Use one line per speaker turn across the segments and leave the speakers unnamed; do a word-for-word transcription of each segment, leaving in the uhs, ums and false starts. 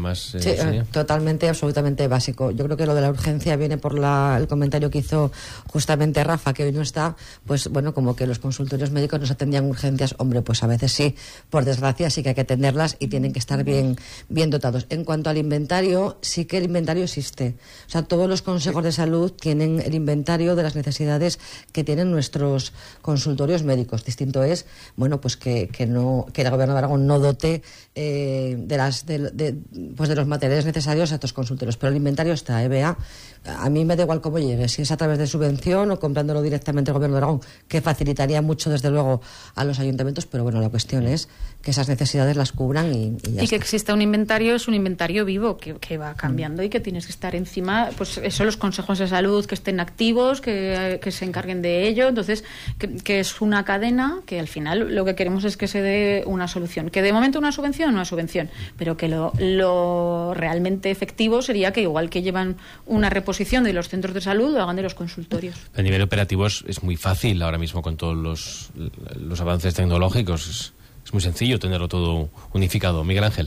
más. Eh,
sí, eh, totalmente, absolutamente básico. Yo creo que lo de la urgencia viene por la, el comentario que hizo justamente Rafa, que hoy no está, pues bueno, como que los consultorios médicos nos atendían urgencias. Hombre, pues a veces sí, por desgracia sí que hay que atenderlas y tienen que estar bien, bien dotados. En cuanto al inventario, sí que el inventario existe. O sea, todos los consejos de salud tienen el inventario de las necesidades que tienen nuestros consultorios médicos. Distinto es, bueno, pues que, que no, que el Gobierno de Aragón no dote eh, de las de, de, pues de los materiales necesarios a estos consultorios, pero el inventario está, E B A. A mí me da igual cómo llegue, si es a través de subvención o comprándolo directamente el Gobierno de Aragón, que facilitaría mucho desde luego a los ayuntamientos, pero bueno, la cuestión es que esas necesidades las cubran y, y ya
y
está.
Que exista un inventario es un inventario vivo que, que va cambiando mm. y que tienes que estar encima, pues eso, los consejos de salud que estén activos, que, que se encarguen de ello, entonces que, que es una cadena que al final lo que queremos es que se dé una solución, que de momento una subvención, una subvención, pero que lo, lo realmente efectivo sería que igual que llevan una reposición de los centros de salud, lo hagan de los consultorios.
A nivel operativo es, es muy fácil ahora mismo con todos los, los avances tecnológicos, es, es muy sencillo tenerlo todo unificado. Miguel Ángel.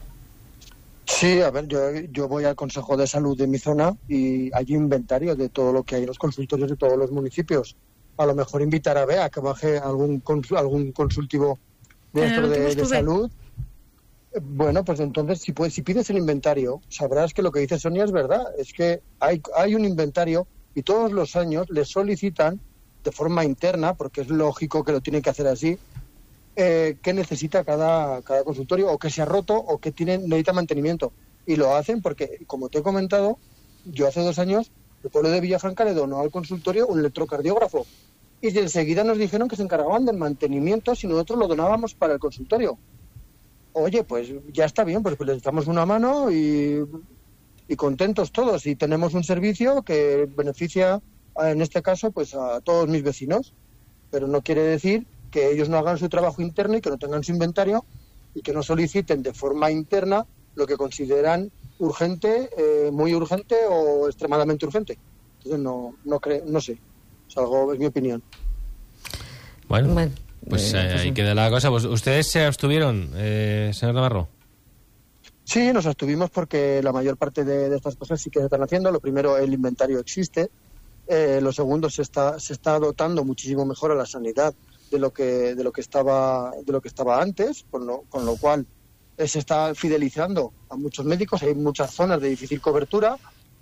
Sí, a ver, yo, yo voy al Consejo de Salud de mi zona y hay inventario de todo lo que hay en los consultorios de todos los municipios. A lo mejor invitar a Bea que baje algún consul, algún consultivo de, esto de, de salud. Bueno, pues entonces si puedes, si pides el inventario, sabrás que lo que dice Sonia es verdad. Es que hay, hay un inventario y todos los años le solicitan de forma interna, porque es lógico que lo tienen que hacer así, eh, qué necesita cada, cada consultorio, o que se ha roto, o que tiene, necesita mantenimiento. Y lo hacen porque, como te he comentado, yo hace dos años, el pueblo de Villafranca le donó al consultorio un electrocardiógrafo. Y de enseguida nos dijeron que se encargaban del mantenimiento si nosotros lo donábamos para el consultorio. Oye, pues ya está bien, pues, pues les damos una mano y, y contentos todos. Y tenemos un servicio que beneficia, en este caso, pues a todos mis vecinos. Pero no quiere decir que ellos no hagan su trabajo interno y que no tengan su inventario y que no soliciten de forma interna lo que consideran urgente, eh, muy urgente o extremadamente urgente. Entonces no, no, cre- no sé, es algo, es mi opinión.
Bueno.
Bueno.
Pues
Eh,
eh,
pues
ahí
sí.
queda la cosa. Pues, ¿ustedes se abstuvieron, eh, señor Navarro?
Sí, nos abstuvimos porque la mayor parte de, de estas cosas sí que se están haciendo. Lo primero, el inventario existe. Eh, lo segundo, se está se está dotando muchísimo mejor a la sanidad de lo que de lo que estaba de lo que estaba antes, con lo, con lo cual eh, se está fidelizando a muchos médicos. Hay muchas zonas de difícil cobertura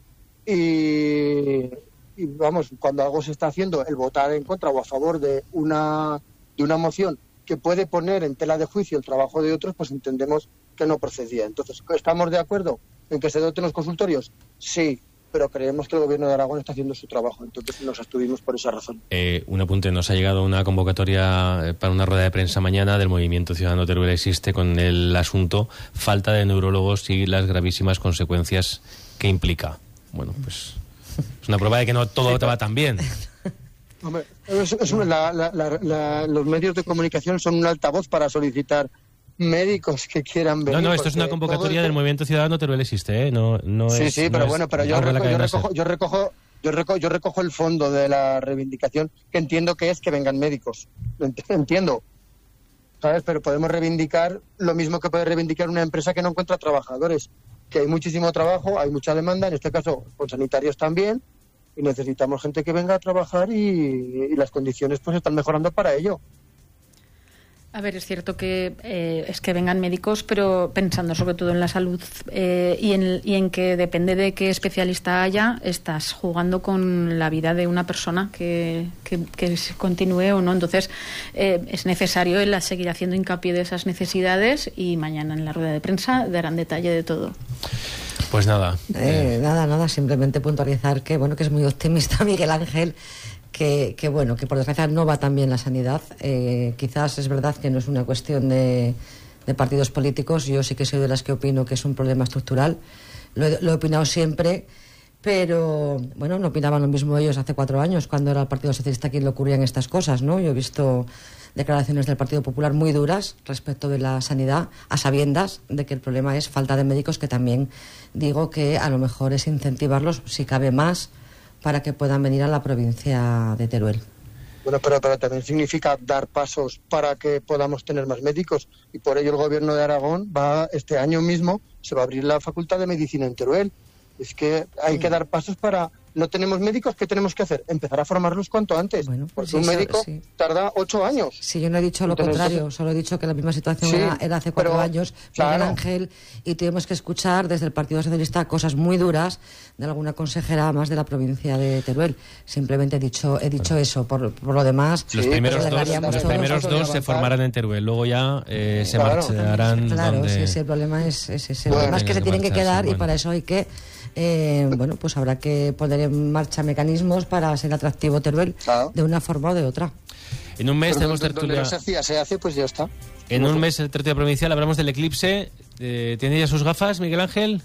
y, y vamos, cuando algo se está haciendo, el votar en contra o a favor de una de una moción que puede poner en tela de juicio el trabajo de otros, pues entendemos que no procedía. Entonces, ¿estamos de acuerdo en que se doten los consultorios? Sí, pero creemos que el Gobierno de Aragón está haciendo su trabajo. Entonces nos abstuvimos por esa razón.
Eh, un apunte, nos ha llegado una convocatoria eh, para una rueda de prensa mañana del Movimiento Ciudadano Teruel Existe con el asunto falta de neurólogos y las gravísimas consecuencias que implica. Bueno, pues es una prueba de que no todo
Sí,
te va tan bien.
Hombre, es, es una, la, la, la, la, los medios de comunicación son un altavoz para solicitar médicos que quieran venir.
No, no, esto es una convocatoria del Movimiento Ciudadano Teruel Existe, ¿eh? No, no
sí,
es,
sí,
no
pero
es
bueno, pero yo,
algo de la
reco, yo,
cadena
recojo,
SER.
yo recojo yo recojo yo recojo el fondo de la reivindicación, que entiendo que es que vengan médicos. Lo ent- entiendo. ¿Sabes? Pero podemos reivindicar lo mismo que puede reivindicar una empresa que no encuentra trabajadores, que hay muchísimo trabajo, hay mucha demanda, en este caso con sanitarios también, y necesitamos gente que venga a trabajar y, y las condiciones pues están mejorando para ello.
A ver, es cierto que eh, es que vengan médicos, pero pensando sobre todo en la salud eh, y, en, y en que depende de qué especialista haya, estás jugando con la vida de una persona que, que, que continúe o no. Entonces, eh, es necesario el seguir haciendo hincapié de esas necesidades y mañana en la rueda de prensa darán detalle de todo.
Pues nada.
Eh, nada, nada, simplemente puntualizar que bueno, que es muy optimista Miguel Ángel, que, que bueno, que por desgracia no va tan bien la sanidad. Eh, quizás es verdad que no es una cuestión de, de partidos políticos. Yo sí que soy de las que opino que es un problema estructural. Lo he, lo he opinado siempre, pero bueno, no opinaban lo mismo ellos hace cuatro años, cuando era el Partido Socialista quien le ocurrían estas cosas, ¿no? Yo he visto declaraciones del Partido Popular muy duras respecto de la sanidad, a sabiendas de que el problema es falta de médicos, que también digo que a lo mejor es incentivarlos, si cabe más, para que puedan venir a la provincia de Teruel.
Bueno, pero, pero también significa dar pasos para que podamos tener más médicos, y por ello el Gobierno de Aragón va este año mismo se va a abrir la Facultad de Medicina en Teruel. Es que hay que dar pasos para... No tenemos médicos, ¿qué tenemos que hacer? Empezar a formarlos cuanto antes.
Bueno,
porque
sí,
un médico
sí.
tarda ocho años.
Sí, yo no he dicho lo
Entonces,
contrario, solo he dicho que la misma situación
sí,
era, era hace cuatro
pero,
años,
claro.
Miguel Ángel, y tuvimos que escuchar desde el Partido Socialista cosas muy duras de alguna consejera más de la provincia de Teruel. Simplemente he dicho he dicho eso, por, por lo demás...
Los
Sí,
primeros
pero
dos, los
todos
primeros
nosotros
dos se
avanzar.
formarán en Teruel, luego ya eh, se
Claro.
marcharán
Claro,
donde...
sí, sí, el problema es, es ese.
Bueno,
el problema es que se
tienen
tienen
que
que quedar
marcharse,
y
bueno.
para eso hay que... Eh, bueno, pues habrá que poner en marcha mecanismos para ser atractivo Teruel
Claro.
de una forma o de otra.
En un mes
Pero
tenemos
donde, donde
tertulia...
no se hacía, se hace, pues ya está.
En un mes, tertulia provincial, hablamos del eclipse. Eh, ¿Tiene ya sus gafas, Miguel Ángel?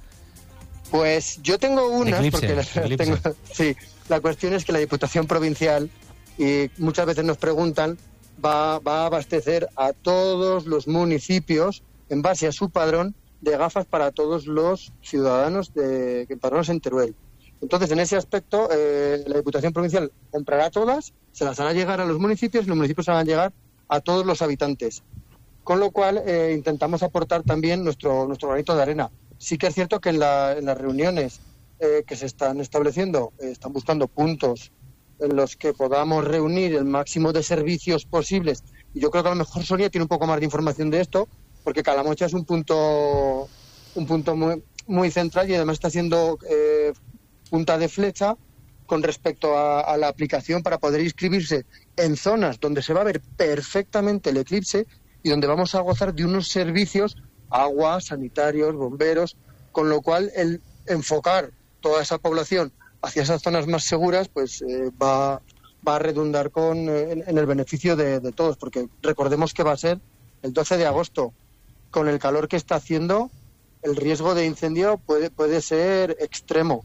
Pues yo tengo unas,
Eclipse,
porque las
eclipse.
tengo, sí, la cuestión es que la Diputación Provincial, y muchas veces nos preguntan, va, va a abastecer a todos los municipios, en base a su padrón, de gafas para todos los ciudadanos de, que empadronados en Teruel. Entonces, en ese aspecto, eh, la Diputación Provincial comprará todas, se las hará llegar a los municipios y los municipios se van a llegar a todos los habitantes. Con lo cual, eh, intentamos aportar también nuestro, nuestro granito de arena. Sí que es cierto que en, la, en las reuniones eh, que se están estableciendo, eh, están buscando puntos en los que podamos reunir el máximo de servicios posibles. Y yo creo que a lo mejor Sonia tiene un poco más de información de esto, porque Calamocha es un punto un punto muy, muy central y además está siendo eh, punta de flecha con respecto a, a la aplicación para poder inscribirse en zonas donde se va a ver perfectamente el eclipse y donde vamos a gozar de unos servicios, agua, sanitarios, bomberos, con lo cual el enfocar toda esa población hacia esas zonas más seguras pues eh, va, va a redundar con, eh, en, en el beneficio de, de todos, porque recordemos que va a ser el doce de agosto. Con el calor que está haciendo, el riesgo de incendio puede, puede ser extremo.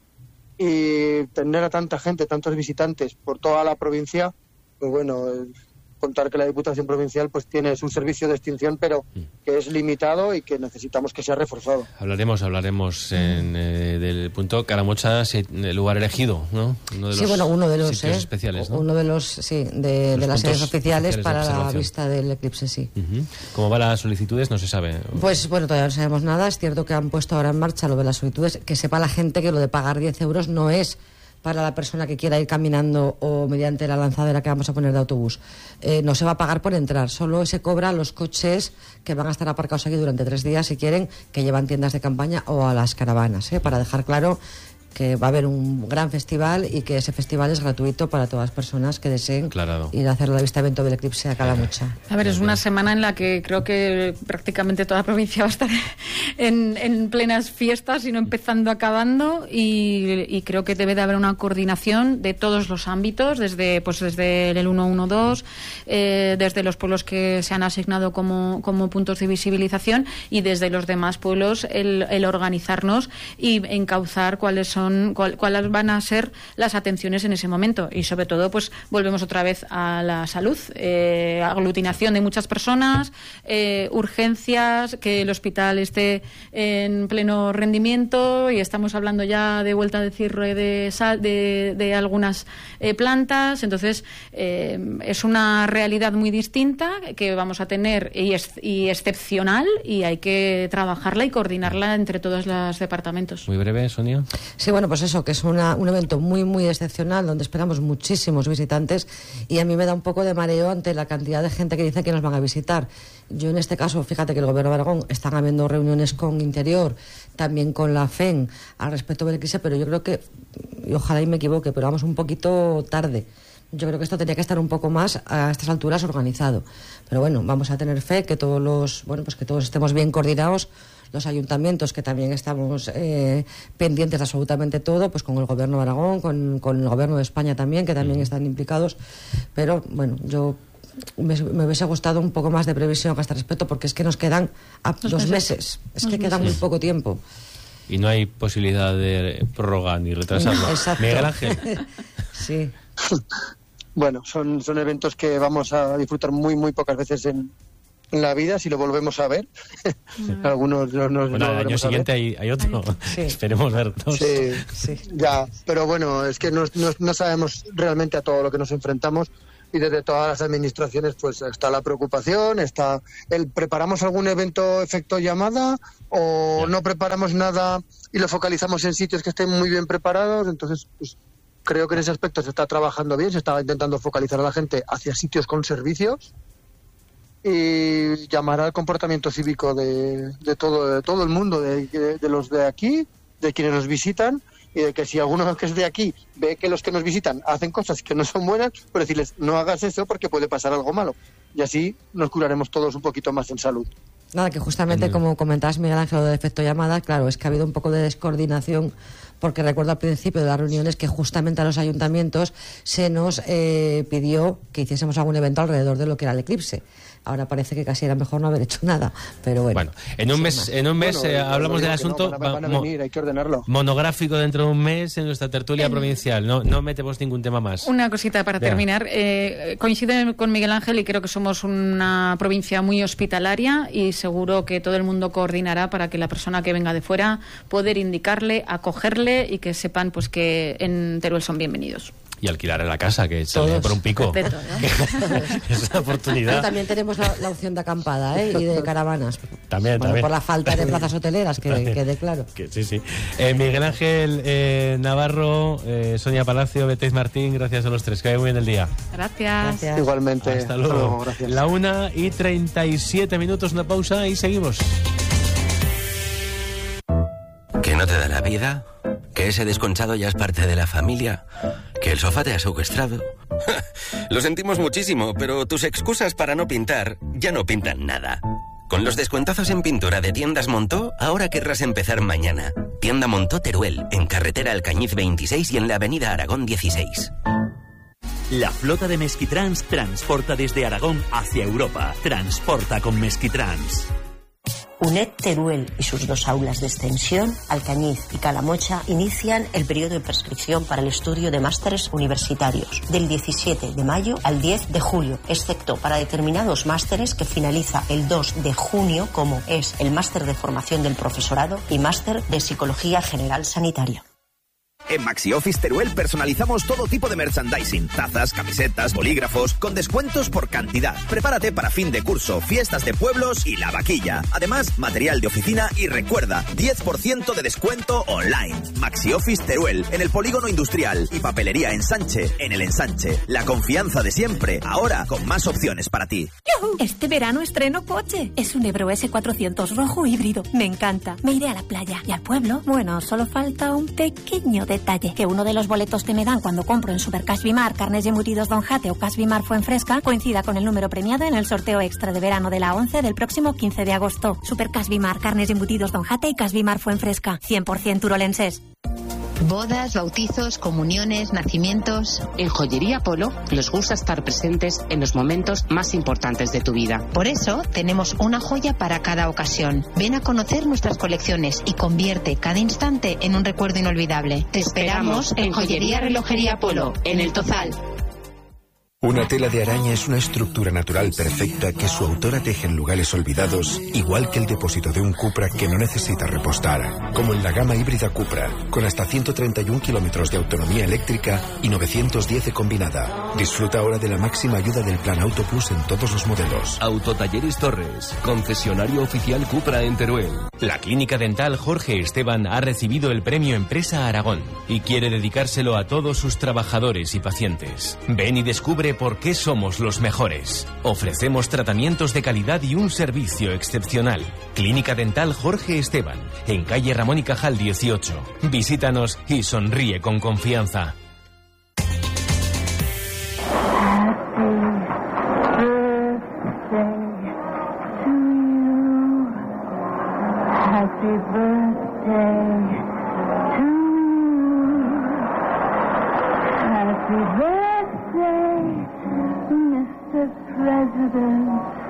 Y tener a tanta gente, tantos visitantes por toda la provincia, pues bueno, eh, contar que la Diputación Provincial pues tiene su servicio de extinción, pero que es limitado y que necesitamos que sea reforzado.
Hablaremos, hablaremos en, eh, del punto Calamocha, sí, el lugar elegido, ¿no? Uno de
Sí,
los
bueno, uno de los,
sitios
eh,
especiales, ¿no?
uno de los, sí, de,
Los
de las sedes
puntos
oficiales
oficiales de
para la
observación.
vista del eclipse, sí.
Ujú. ¿Cómo van las solicitudes? No se sabe.
Pues bueno, todavía no sabemos nada. Es cierto que han puesto ahora en marcha lo de las solicitudes. Que sepa la gente que lo de pagar diez euros no es para la persona que quiera ir caminando o mediante la lanzadera que vamos a poner de autobús. Eh, no se va a pagar por entrar, solo se cobra a los coches que van a estar aparcados aquí durante tres días, si quieren, que llevan tiendas de campaña o a las caravanas, ¿eh? Para dejar claro que va a haber un gran festival y que ese festival es gratuito para todas las personas que deseen
Aclarado.
ir a hacer la vista evento del eclipse a Calamocha.
A ver, es una semana en la que creo que prácticamente toda la provincia va a estar en, en plenas fiestas, sino empezando, acabando, y, y creo que debe de haber una coordinación de todos los ámbitos, desde pues desde el ciento doce, eh, desde los pueblos que se han asignado como, como puntos de visibilización y desde los demás pueblos el, el organizarnos y encauzar cuáles son Cuál, cuáles van a ser las atenciones en ese momento y sobre todo pues volvemos otra vez a la salud, eh, aglutinación de muchas personas, eh, urgencias, que el hospital esté en pleno rendimiento y estamos hablando ya de vuelta de cierre de, sal, de, de algunas eh, plantas, entonces eh, es una realidad muy distinta que vamos a tener y, es, y excepcional y hay que trabajarla y coordinarla entre todos los departamentos.
Muy breve, Sonia.
Sí, bueno, pues eso, que es una, un evento muy, muy excepcional, donde esperamos muchísimos visitantes y a mí me da un poco de mareo ante la cantidad de gente que dice que nos van a visitar. Yo en este caso, fíjate que el Gobierno de Aragón están habiendo reuniones con Interior, también con la F E N al respecto del eclipse, pero yo creo que, y ojalá y me equivoque, pero vamos un poquito tarde. Yo creo que esto tenía que estar un poco más a estas alturas organizado. Pero bueno, vamos a tener fe que todos los, bueno, pues que todos estemos bien coordinados, los ayuntamientos que también estamos eh, pendientes de absolutamente todo, pues con el Gobierno de Aragón, con, con el Gobierno de España también, que también están implicados. Pero bueno, yo me, me hubiese gustado un poco más de previsión a este respecto, porque es que nos quedan a dos, dos meses. meses. Es
dos
que queda
meses.
muy poco tiempo.
Y no hay posibilidad de prórroga ni retrasarlo.
Exacto.
Miguel Ángel.
Sí.
Bueno, son, son eventos que vamos a disfrutar muy, muy pocas veces en, en la vida, si lo volvemos a ver. Algunos no nos
Bueno,
no
al año siguiente hay, hay otro.
Sí.
Esperemos ver dos.
Sí,
Sí.
ya, pero bueno, es que no, no, no sabemos realmente a todo lo que nos enfrentamos. y desde todas las administraciones pues está la preocupación, está el preparamos algún evento efecto llamada o no preparamos nada y lo focalizamos en sitios que estén muy bien preparados. Entonces pues creo que en ese aspecto se está trabajando bien, se está intentando focalizar a la gente hacia sitios con servicios y llamar al comportamiento cívico de, de todo de todo el mundo, de, de, de los de aquí, de quienes nos visitan, y de que si alguno que es de aquí ve que los que nos visitan hacen cosas que no son buenas, pues decirles no hagas eso porque puede pasar algo malo, y así nos curaremos todos un poquito más en salud.
Nada, que justamente mm. como comentabas, Miguel Ángel, de efecto llamada, claro, es que ha habido un poco de descoordinación, porque recuerdo al principio de las reuniones que justamente a los ayuntamientos se nos eh, pidió que hiciésemos algún evento alrededor de lo que era el eclipse. Ahora parece que casi era mejor no haber hecho nada, pero bueno.
Bueno, en un mes, más. en un mes bueno, eh, hablamos del asunto
no, van a, van a venir, hay que ordenarlo.
Monográfico dentro de un mes en nuestra tertulia en... provincial. No, no metemos ningún tema más.
Una cosita para Vea. terminar. Eh, coincido con Miguel Ángel y creo que somos una provincia muy hospitalaria y seguro que todo el mundo coordinará para que la persona que venga de fuera poder indicarle, acogerle y que sepan pues que en Teruel son bienvenidos.
Y alquilar en la casa, que sale por un pico.
Perfecto, ¿no?
Es una oportunidad.
Pero también tenemos la, la opción de acampada, ¿eh? Y de caravanas.
También,
bueno,
también.
Por la falta de plazas hoteleras, que quede claro.
Que, sí, sí. Eh, Miguel Ángel eh, Navarro, eh, Sonia Palacio, Beatriz Martín, gracias a los tres. Que vaya muy bien el día.
Gracias.
gracias.
Igualmente.
Hasta luego. Hasta luego,
gracias.
La una y treinta y siete minutos, una pausa y seguimos.
¿Que no te da la vida? ¿Que ese desconchado ya es parte de la familia? ¿Que el sofá te ha secuestrado? Lo sentimos muchísimo, pero tus excusas para no pintar ya no pintan nada. Con los descuentazos en pintura de Tiendas Montó, ahora querrás empezar mañana. Tienda Montó Teruel, en carretera Alcañiz veintiséis y en la avenida Aragón dieciséis.
La flota de Mesquitrans transporta desde Aragón hacia Europa. Transporta con Mesquitrans.
UNED Teruel y sus dos aulas de extensión, Alcañiz y Calamocha, inician el periodo de prescripción para el estudio de másteres universitarios del diecisiete de mayo al diez de julio, excepto para determinados másteres que finaliza el dos de junio, como es el máster de formación del profesorado y máster de psicología general sanitaria.
En Maxi Office Teruel personalizamos todo tipo de merchandising, tazas, camisetas, bolígrafos, con descuentos por cantidad. Prepárate para fin de curso, fiestas de pueblos y la vaquilla. Además, material de oficina y recuerda, diez por ciento de descuento online. Maxi Office Teruel, en el Polígono Industrial, y Papelería Ensanche, en el Ensanche. La confianza de siempre, ahora con más opciones para ti.
¡Yuhu! Este verano estreno coche. Es un Ebro ese cuatrocientos rojo híbrido. Me encanta. Me iré a la playa y al pueblo. Bueno, solo falta un pequeño detalle, que uno de los boletos que me dan cuando compro en Supercash Bimar carnes y embutidos Don Jate o Cash Bimar Fuenfresca coincida con el número premiado en el sorteo extra de verano de la once del próximo quince de agosto. Supercash Bimar carnes y embutidos Don Jate y Cash Bimar Fuenfresca, cien por ciento urolenses.
Bodas, bautizos, comuniones, nacimientos.
En Joyería Polo nos gusta estar presentes en los momentos más importantes de tu vida.
Por eso tenemos una joya para cada ocasión. Ven a conocer nuestras colecciones y convierte cada instante en un recuerdo inolvidable. Te esperamos en Joyería Relojería Polo, en El Tozal.
Una tela de araña es una estructura natural perfecta que su autora teje en lugares olvidados, igual que el depósito de un Cupra que no necesita repostar, como en la gama híbrida Cupra, con hasta ciento treinta y un kilómetros de autonomía eléctrica y novecientos diez de combinada. Disfruta ahora de la máxima ayuda del Plan Auto Plus en todos los modelos.
Autotalleres Torres, concesionario oficial Cupra en Teruel.
La Clínica Dental Jorge Esteban ha recibido el premio Empresa Aragón y quiere dedicárselo a todos sus trabajadores y pacientes. Ven y descubre por qué somos los mejores. Ofrecemos tratamientos de calidad y un servicio excepcional. Clínica Dental Jorge Esteban, en calle Ramón y Cajal dieciocho. Visítanos y sonríe con confianza.
Happy birthday to you. Happy birthday, mister President.